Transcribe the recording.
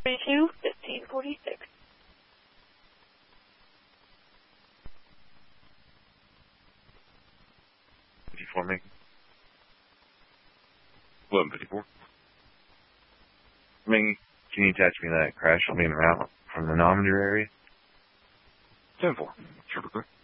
1546. 54, Mickey. 1154. Mickey, can you attach me that crash on being around from the Nometer area? 10-4. Sure,